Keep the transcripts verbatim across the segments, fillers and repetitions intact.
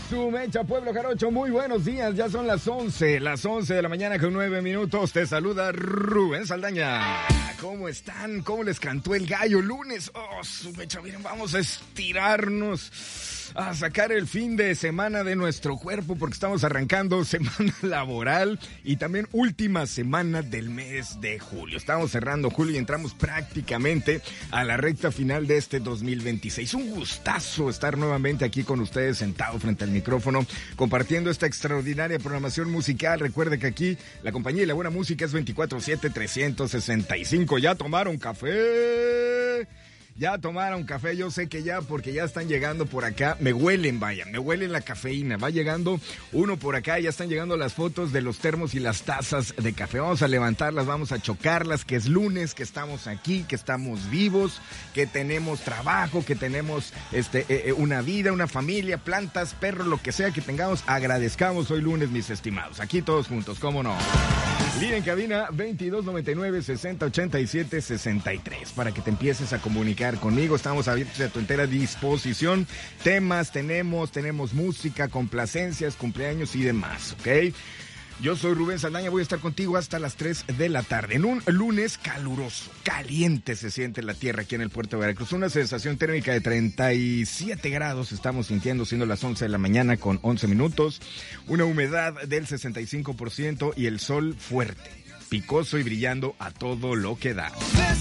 su mecha, pueblo jarocho, muy buenos días, ya son las once, las once de la mañana con nueve minutos, te saluda Rubén Saldaña. ¿Cómo están? ¿Cómo les cantó el gallo? Lunes, oh, su mecha, miren, vamos a estirarnos, a sacar el fin de semana de nuestro cuerpo, porque estamos arrancando semana laboral y también última semana del mes de julio. Estamos cerrando julio y entramos prácticamente a la recta final de este dos mil veintiséis. Un gustazo estar nuevamente aquí con ustedes, sentado frente al micrófono, compartiendo esta extraordinaria programación musical. Recuerde que aquí la compañía y la buena música es veinticuatro siete, trescientos sesenta y cinco. ¿Ya tomaron café? Ya tomaron café, yo sé que ya, porque ya están llegando por acá, me huelen, vaya, me huelen la cafeína, va llegando uno por acá, ya están llegando las fotos de los termos y las tazas de café, vamos a levantarlas, vamos a chocarlas, que es lunes, que estamos aquí, que estamos vivos, que tenemos trabajo, que tenemos este eh, una vida, una familia, plantas, perros, lo que sea que tengamos, agradezcamos hoy lunes, mis estimados, aquí todos juntos, ¿cómo no? Línea en cabina veintidós noventa y nueve, sesenta ochenta y siete, sesenta y tres, para que te empieces a comunicar conmigo, estamos abiertos a tu entera disposición, temas tenemos, tenemos música, complacencias, cumpleaños y demás, ¿ok? Yo soy Rubén Saldaña, voy a estar contigo hasta las tres de la tarde, en un lunes caluroso, caliente se siente la tierra aquí en el puerto de Veracruz, una sensación térmica de treinta y siete grados estamos sintiendo, siendo las once de la mañana con once minutos, una humedad del sesenta y cinco por ciento y el sol fuerte, picoso y brillando a todo lo que da.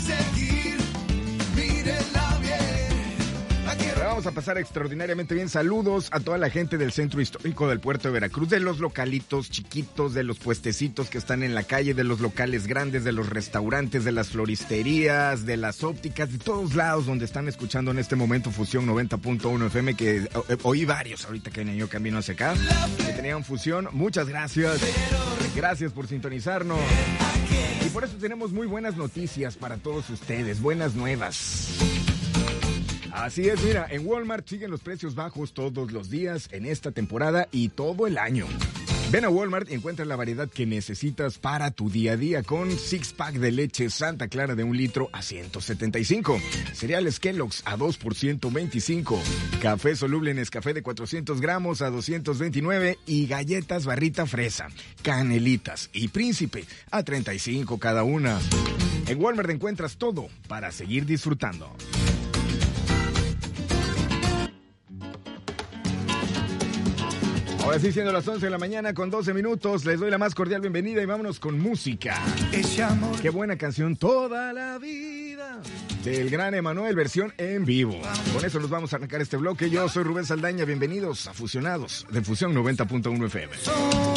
Vamos a pasar extraordinariamente bien. Saludos a toda la gente del centro histórico del puerto de Veracruz, de los localitos chiquitos, de los puestecitos que están en la calle, de los locales grandes, de los restaurantes, de las floristerías, de las ópticas, de todos lados donde están escuchando en este momento Fusión noventa punto uno F M, que eh, oí varios ahorita que venía yo camino hacia acá, que tenían Fusión. Muchas gracias. Gracias por sintonizarnos. Y por eso tenemos muy buenas noticias para todos ustedes, buenas nuevas. Así es, mira, en Walmart siguen los precios bajos todos los días en esta temporada y todo el año. Ven a Walmart y encuentra la variedad que necesitas para tu día a día con six pack de leche Santa Clara de un litro a ciento setenta y cinco, cereales Kellogg's a dos por ciento veinticinco, café soluble Nescafé de cuatrocientos gramos a doscientos veintinueve y galletas Barrita Fresa, Canelitas y Príncipe a treinta y cinco cada una. En Walmart encuentras todo para seguir disfrutando. Ahora sí, siendo las once de la mañana con doce minutos, les doy la más cordial bienvenida y vámonos con música. Ese amor. Qué buena canción, Toda la Vida, del gran Emanuel, versión en vivo. Con eso nos vamos a arrancar este bloque. Yo soy Rubén Saldaña, bienvenidos a Fusionados de Fusión noventa punto uno F M.